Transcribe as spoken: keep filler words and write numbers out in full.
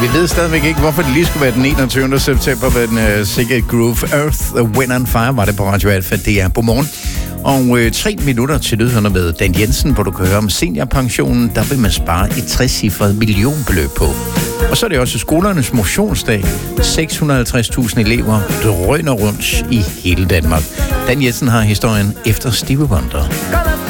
Vi ved stadigvæk ikke, hvorfor det lige skulle være den enogtyvende september, men uh, sikkert Groove Earth, The Wind on Fire, var det på Radio Alfa. Det er på morgen. Og øh, tre minutter til nyhederne med Dan Jensen, hvor du kan høre om seniorpensionen. Der vil man spare et trecifret millionbeløb på. Og så er det også skolernes motionsdag. seks hundrede og halvtreds tusind elever drøner rundt i hele Danmark. Dan Jensen har historien efter Stevie Wonder.